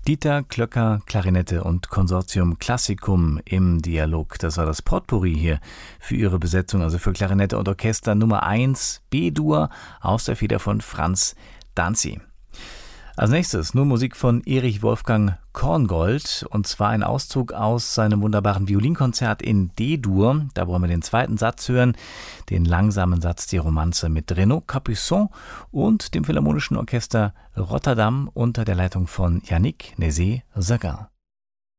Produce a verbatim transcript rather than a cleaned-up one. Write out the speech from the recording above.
Dieter Klöcker, Klarinette und Consortium Classicum im Dialog. Das war das Potpourri hier für Ihre Besetzung, also für Klarinette und Orchester Nummer eins, B-Dur, aus der Feder von Franz Danzi. Als nächstes nur Musik von Erich Wolfgang Korngold, und zwar ein Auszug aus seinem wunderbaren Violinkonzert in D-Dur. Da wollen wir den zweiten Satz hören, den langsamen Satz, die Romanze mit Renaud Capuçon und dem Philharmonischen Orchester Rotterdam unter der Leitung von Yannick Nézet-Séguin.